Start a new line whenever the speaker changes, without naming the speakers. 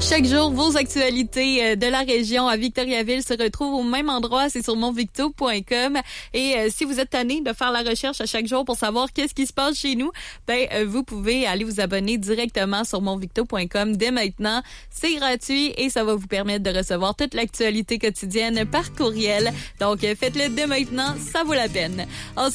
Chaque jour, vos actualités de la région à Victoriaville se retrouvent au même endroit, c'est sur monvicto.com. Et si vous êtes tanné de faire la recherche à chaque jour pour savoir qu'est-ce qui se passe chez nous, vous pouvez aller vous abonner directement sur monvicto.com dès maintenant. C'est gratuit et ça va vous permettre de recevoir toute l'actualité quotidienne par courriel. Donc, faites-le dès maintenant, ça vaut la peine. Ensuite,